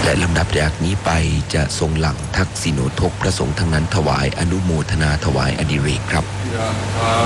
และลำดับจากนี้ไปจะทรงหลังทักษิโนทกพระสงฆ์ทั้งนั้นถวายอนุโมทนาถวายอดิเรกครับยะถา